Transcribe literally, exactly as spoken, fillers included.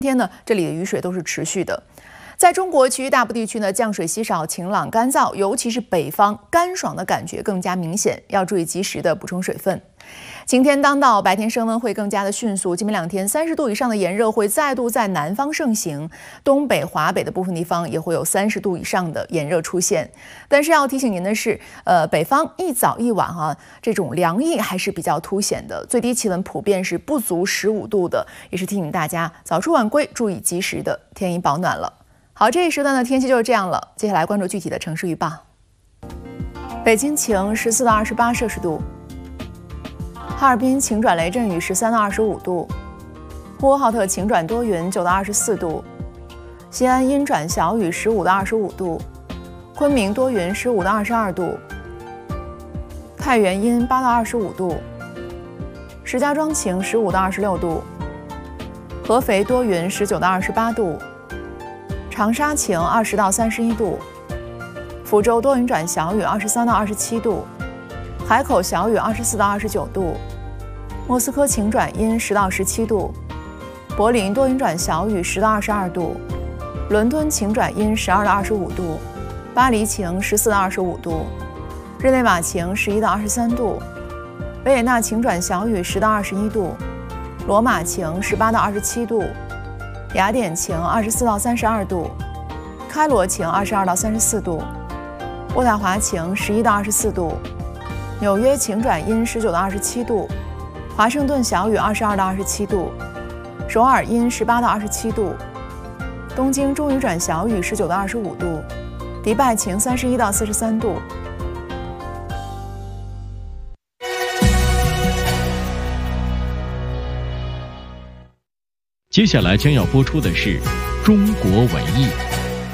天呢，这里的雨水都是持续的。在中国其余大部地区呢，降水稀少、晴朗干燥，尤其是北方干爽的感觉更加明显，要注意及时的补充水分。晴天当道，白天升温会更加的迅速。今明两天，三十度以上的炎热会再度在南方盛行，东北、华北的部分地方也会有三十度以上的炎热出现。但是要提醒您的是，呃，北方一早一晚哈、啊，这种凉意还是比较凸显的，最低气温普遍是不足十五度的，也是提醒大家早出晚归，注意及时的添衣保暖了。好，这一时段的天气就是这样了。接下来关注具体的城市预报。北京晴，十四到二十八摄氏度。哈尔滨晴转雷阵雨，十三到二十五度；呼和浩特晴转多云，九到二十四度；西安阴转小雨，十五到二十五度；昆明多云，十五到二十二度；太原阴，八到二十五度；石家庄晴，十五到二十六度；合肥多云，十九到二十八度；长沙晴，二十到三十一度；福州多云转小雨，二十三到二十七度；海口小雨，二十四到二十九度；莫斯科晴转阴，十到十七度；柏林多云转小雨，十到二十二度；伦敦晴转阴，十二到二十五度；巴黎晴，十四到二十五度；日内瓦晴，十一到二十三度；维也纳晴转小雨，十到二十一度；罗马晴，十八到二十七度；雅典晴，二十四到三十二度；开罗晴，二十二到三十四度；渥太华晴，十一到二十四度；纽约晴转阴，十九到二十七度；华盛顿小雨，二十二到二十七度；首尔阴，十八到二十七度；东京中雨转小雨，十九到二十五度；迪拜晴，三十一到四十三度。 接下来将要播出的是中国文艺。